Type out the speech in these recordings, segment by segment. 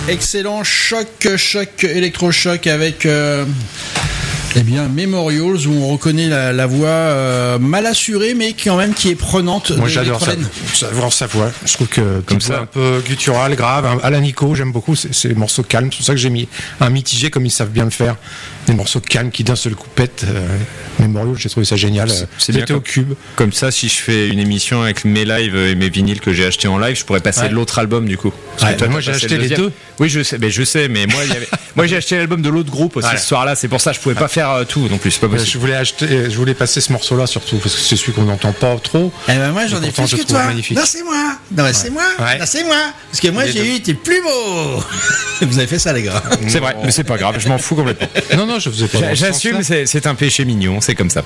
Excellent choc électrochoc avec Memorials, où on reconnaît la voix mal assurée mais quand même qui est prenante. Moi j'adore sa voix. Je trouve que comme ça un peu guttural, grave. À la Nico, j'aime beaucoup ces morceaux calmes. C'est pour ça que j'ai mis un mitigé comme ils savent bien le faire. Des morceaux calmes qui d'un seul coup pètent. Memorial, j'ai trouvé ça génial. C'était au Cube. Comme ça, si je fais une émission avec mes lives et mes vinyles que j'ai achetés en live, je pourrais passer de l'autre album du coup. Moi j'ai acheté les deux. Oui, je sais, mais moi j'ai acheté l'album de l'autre groupe aussi ce soir-là. C'est pour ça que je pouvais pas faire tout non plus. C'est pas possible. Je voulais passer ce morceau-là surtout parce que c'est celui qu'on n'entend pas trop. Moi j'en ai plus que toi. Magnifique. Non, c'est moi. Parce que moi j'ai eu tes plus beaux. Vous avez fait ça les gars. C'est vrai, mais c'est pas grave. Je m'en fous complètement. Non, je faisais pas. J'assume, c'est un péché mignon, c'est comme ça.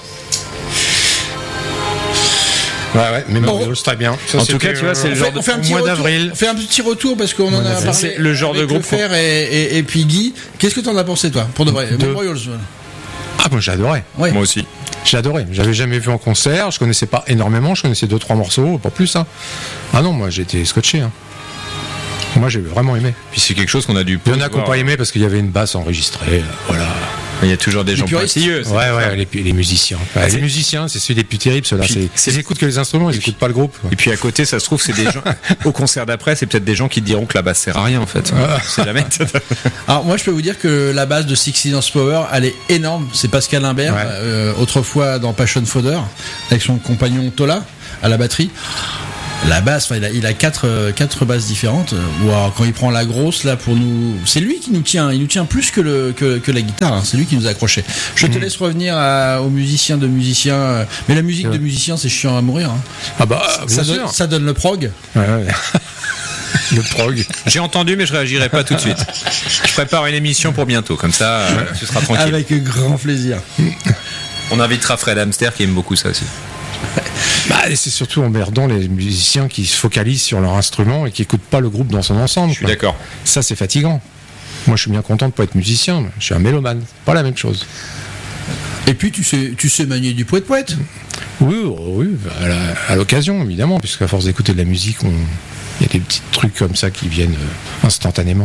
Ouais, mais c'est très bien. Ça, en tout cas, tu vois, c'est le genre de mois d'avril. On fait un petit retour parce qu'on en a parlé. C'est le genre de groupe. Fer et puis Guy. Qu'est-ce que t'en as pensé toi, pour de vrai? Memorials. Moi j'adorais. Ouais. Moi aussi. J'adorais. J'avais jamais vu en concert. Je connaissais pas énormément. Je connaissais 2-3 morceaux, pas plus. Ah non, moi j'ai été scotché. Moi j'ai vraiment aimé. Puis c'est quelque chose qu'on a dû. Il y en a qui n'ont pas aimé parce qu'il y avait une basse enregistrée. Voilà. Il y a toujours des gens pointilleux. Les musiciens. Les musiciens, c'est celui des plus terribles, ceux-là. Ils écoutent que les instruments, ils n'écoutent pas le groupe. Et puis à côté, ça se trouve, c'est des gens. Au concert d'après, c'est peut-être des gens qui te diront que la basse sert à rien en fait. C'est jamais. Alors moi, je peux vous dire que la basse de Six Dance Power, elle est énorme. C'est Pascal Imbert, autrefois dans Passion Fodder, avec son compagnon Tola à la batterie. La basse, il a quatre basses différentes. Quand il prend la grosse là pour nous, c'est lui qui nous tient. Il nous tient plus que la guitare. C'est lui qui nous a accrochés. Je te laisse revenir aux musiciens de musiciens. Mais la musique de musiciens, c'est chiant à mourir. Ça donne le prog. Le prog. J'ai entendu, mais je réagirai pas tout de suite. Je prépare une émission pour bientôt, comme ça, tu seras tranquille. Avec grand plaisir. On invitera Fred Hamster qui aime beaucoup ça aussi. C'est surtout emmerdant les musiciens qui se focalisent sur leur instrument et qui n'écoutent pas le groupe dans son ensemble. Je suis d'accord. Ça, c'est fatigant. Moi, je suis bien content de ne pas être musicien. Je suis un mélomane. Pas la même chose. Et puis, tu sais manier du poète-poète. Oui, à l'occasion, évidemment, puisqu'à force d'écouter de la musique, il y a des petits trucs comme ça qui viennent instantanément.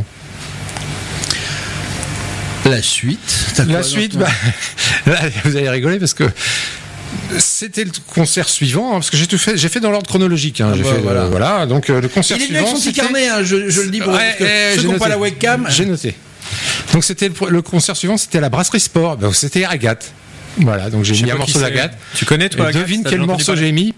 La suite, là, vous allez rigoler parce que c'était le concert suivant, parce que j'ai fait dans l'ordre chronologique. Voilà. Donc le concert suivant. Il est avec son petit carnet, je le dis pour ceux qui n'ont pas la webcam. J'ai noté. Donc c'était le concert suivant, c'était à la Brasserie Sport. Donc c'était Agathe. Voilà, donc j'ai mis un morceau d'Agathe. Tu connais toi Agathe? Devine quel morceau j'ai mis.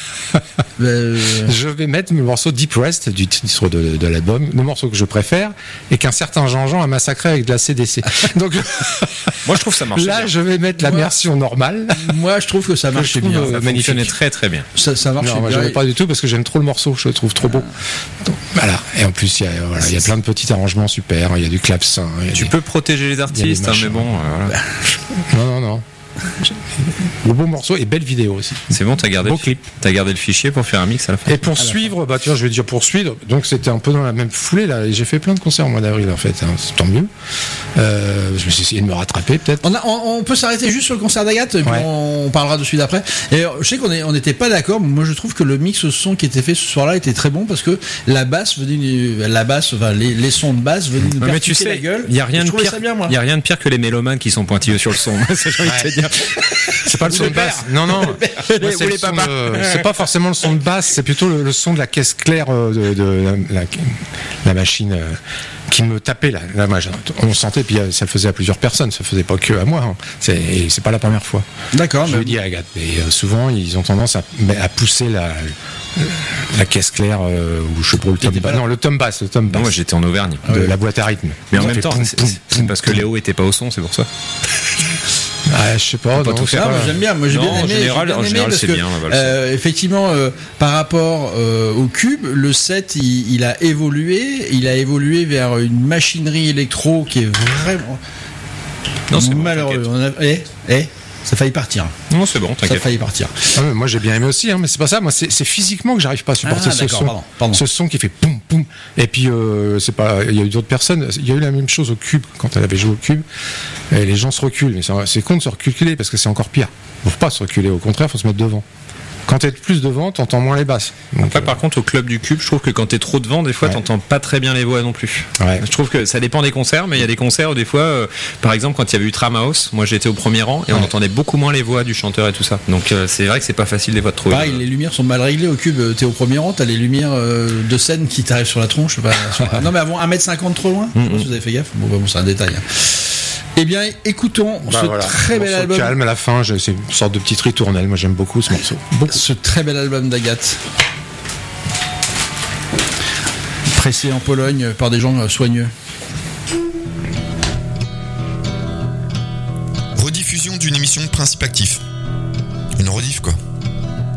Je vais mettre le morceau Deep Rest du titre de l'album, le morceau que je préfère et qu'un certain Jean-Jean a massacré avec de la CDC. Donc moi je trouve que ça marche là bien. Je vais mettre la version normale. Moi je trouve que ça marche bien. Ça fonctionnait très très bien. Ça marche bien. Moi j'aime pas du tout parce que j'aime trop le morceau, je le trouve trop beau. Donc, voilà. Et en plus il y a plein de petits arrangements super, il y a du clavecin. Tu peux protéger les artistes, mais bon. Non. Le beau morceau et belle vidéo aussi. C'est bon, t'as gardé le fichier pour faire un mix à la fin. Et pour suivre, je vais dire poursuivre. Donc c'était un peu dans la même foulée là. Et j'ai fait plein de concerts au mois d'avril en fait. C'est tant mieux. Je me suis essayé de me rattraper peut-être. On peut s'arrêter juste sur le concert d'Agathe. Puis on parlera de suite après. Et je sais qu'on n'était pas d'accord. Moi je trouve que le mix son qui était fait ce soir-là était très bon parce que la basse venait, les sons de basse venaient nous percuter la gueule. Il y a rien de pire que les mélomanes qui sont pointilleux sur le son. J'ai envie de te dire. C'est pas le son de basse. Non. C'est pas forcément le son de basse, c'est plutôt le son de la caisse claire de la machine qui me tapait là. On sentait, puis ça le faisait à plusieurs personnes, ça le faisait pas que à moi. C'est pas la première fois. D'accord. Je le dis à Agathe. Et souvent, ils ont tendance à pousser la caisse claire ou je sais pas le tom bass. Non, le tom bass. Non, moi j'étais en Auvergne. De la boîte à rythme. Mais en même temps, c'est parce que Léo était pas au son, c'est pour ça. Je sais pas. Moi j'aime bien. Moi j'ai bien aimé. En général, c'est bien. Effectivement, par rapport au Cube, le set il a évolué. Il a évolué vers une machinerie électro qui est vraiment malheureux. Ça a failli partir. Non, c'est bon, t'inquiète. Ça a failli partir. Moi j'ai bien aimé aussi, mais c'est pas ça. Moi c'est physiquement que j'arrive pas à supporter ce son. Pardon. Ce son qui fait poum poum. Et puis c'est pas. Il y a eu d'autres personnes. Il y a eu la même chose au Cube quand elle avait joué au Cube. Et les gens se reculent. Mais c'est con de se reculer parce que c'est encore pire. Faut pas se reculer. Au contraire, faut se mettre devant. Quand t'es plus devant, t'entends moins les basses. Donc, après, par contre, au Club du Cube, je trouve que quand t'es trop devant, des fois, t'entends pas très bien les voix non plus. Ouais. Je trouve que ça dépend des concerts, mais il y a des concerts où des fois, par exemple, quand il y avait eu Tramhouse, moi j'étais au premier rang et on entendait beaucoup moins les voix du chanteur et tout ça. Donc c'est vrai que c'est pas facile des fois de trouver. Pareil, les lumières sont mal réglées au Cube. T'es au premier rang, t'as les lumières de scène qui t'arrivent sur la tronche. Non, mais avant 1m50 trop loin. Je sais pas si vous avez fait gaffe. Bon, c'est un détail. Eh bien, écoutons très bel album. Calme à la fin, c'est une sorte de petite ritournelle. Moi, j'aime beaucoup ce morceau. Ce très bel album d'Agathe. Pressé en Pologne par des gens soigneux. Rediffusion d'une émission de Principe Actif. Une rediff, quoi.